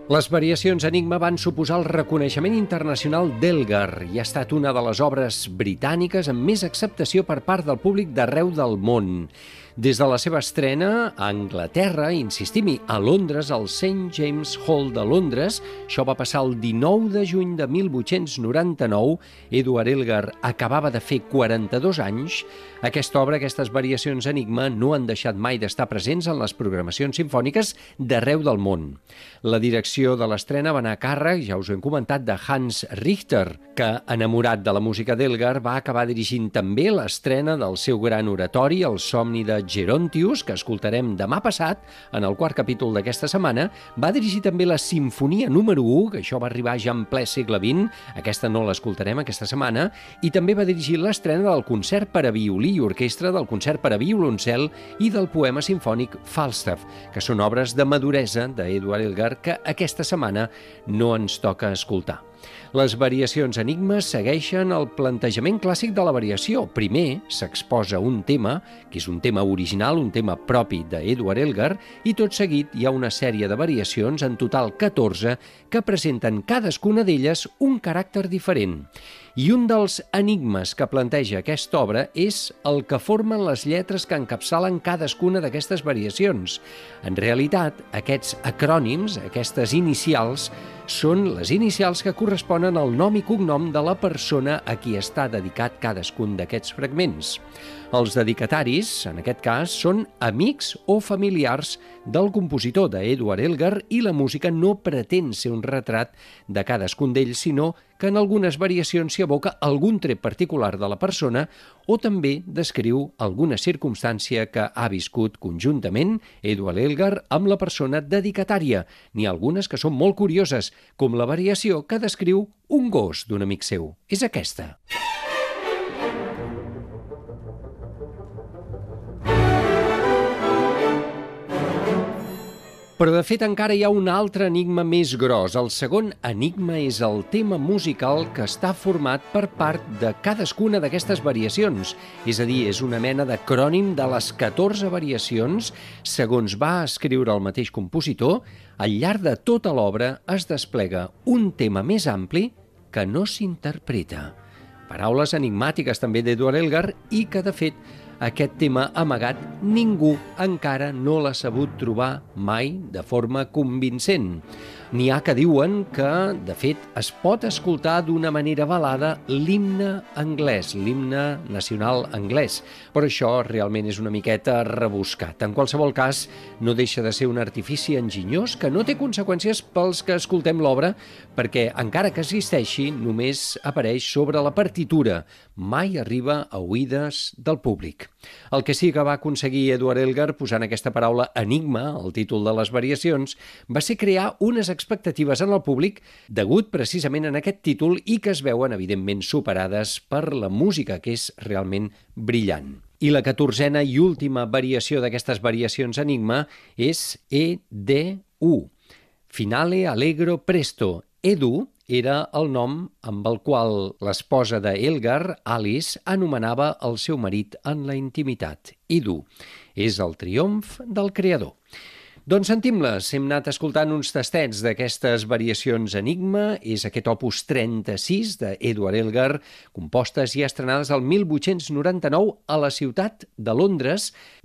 Les variacions Enigma van suposar el reconeixement internacional d'Elgar i ha estat una de les obres britàniques amb més acceptació per part del públic d'arreu del món. Des de la seva estrena a Anglaterra, insistim-hi, a Londres, al St. James Hall de Londres, això va passar el 19 de juny de 1899, Edward Elgar acabava de fer 42 anys, aquesta obra, aquestes variacions Enigma, no han deixat mai d'estar presents en les programacions simfòniques d'arreu del món. La direcció de l'estrena va anar a càrrec, ja us ho hem comentat, de Hans Richter, que, enamorat de la música d'Elgar, va acabar dirigint també l'estrena del seu gran oratori, El somni de Gerontius, que escoltarem demà passat, en el quart capítol d'aquesta setmana. Va dirigir també la Simfonia número 1, que això va arribar ja en ple segle XX, aquesta no l'escoltarem aquesta setmana, i també va dirigir l'estrena del concert per a violí i orquestra, del concert per a violoncel i del poema simfònic Falstaff, que són obres de maduresa d'Edward Elgar que aquesta setmana no ens toca escoltar. Les variacions Enigmes segueixen el plantejament clàssic de la variació. Primer s'exposa un tema, que és un tema original, un tema propi d'Edward Elgar, i tot seguit hi ha una sèrie de variacions, en total 14, que presenten cadascuna d'elles un caràcter diferent. I un dels enigmes que planteja aquesta obra és el que formen les lletres que encapçalen cadascuna d'aquestes variacions. En realitat, aquests acrònims, aquestes inicials, són les inicials que corresponen al nom i cognom de la persona a qui està dedicat cadascun d'aquests fragments. Els dedicataris, en aquest cas, són amics o familiars del compositor d'Edward Elgar i la música no pretén ser un retrat de cadascun d'ells, sinó que en algunes variacions s'hi aboca algun tret particular de la persona o també descriu alguna circumstància que ha viscut conjuntament Edward Elgar amb la persona dedicatària. N'hi ha algunes que són molt curioses, com la variació que descriu un gos d'un amic seu. És aquesta. Però, de fet, encara hi ha un altre enigma més gros. El segon enigma és el tema musical que està format per part de cadascuna d'aquestes variacions. És a dir, és una mena d'acrònim de les 14 variacions. Segons va escriure el mateix compositor, al llarg de tota l'obra es desplega un tema més ampli que no s'interpreta. Paraules enigmàtiques també d'Edward Elgar i que, de fet, aquest tema amagat ningú encara no l'ha sabut trobar mai de forma convincent. N'hi ha que diuen que, de fet, es pot escoltar d'una manera velada l'himne anglès, l'himne nacional anglès, però això realment és una miqueta rebuscat. En qualsevol cas, no deixa de ser un artifici enginyós que no té conseqüències pels que escoltem l'obra, perquè, encara que existeixi, només apareix sobre la partitura, mai arriba a oïdes del públic. El que sí que va aconseguir Edward Elgar posant aquesta paraula enigma, el títol de les variacions, va ser crear unes expectatives en el públic degut precisament en aquest títol i que es veuen evidentment superades per la música, que és realment brillant. I la 14a i última variació d'aquestes variacions enigma és E-D-U, Finale Allegro Presto. Edu era el nom amb el qual l'esposa d'Elgar, Alice, anomenava el seu marit en la intimitat. Edu és el triomf del creador. Doncs sentim-les, hem anat escoltant uns tastets d'aquestes variacions enigma, és aquest opus 36 d'Edward Elgar, compostes i estrenades el 1899 a la ciutat de Londres,